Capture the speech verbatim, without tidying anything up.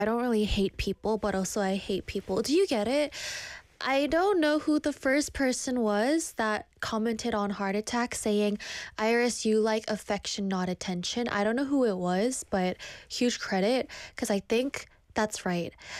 I don't really hate people, but also I hate people. Do you get it? I don't know who the first person was that commented on Heart Attack saying, Iris, you like affection, not attention. I don't know who it was, but huge credit because I think that's right.